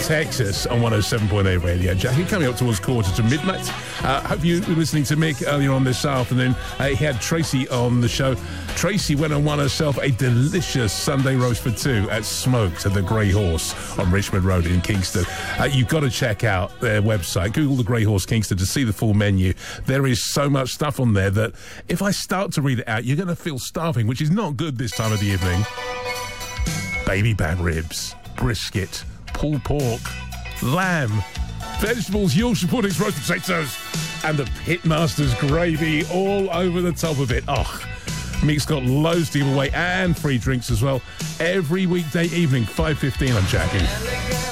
Texas on 107.8 Radio. Jackie, coming up towards 1:45. Hope you were listening to Mick earlier on this afternoon. He had Tracy on the show. Tracy went and won herself a delicious Sunday roast for two at Smoked at the Grey Horse on Richmond Road in Kingston. You've got to check out their website. Google the Grey Horse Kingston to see the full menu. There is so much stuff on there that if I start to read it out, you're going to feel starving, which is not good this time of the evening. Baby back ribs, brisket, pulled pork, lamb, vegetables, Yorkshire puddings, roast potatoes, and the Pitmasters gravy all over the top of it. Oh, Mick's got loads to give away and free drinks as well. Every weekday evening, 5:15 on Jackie.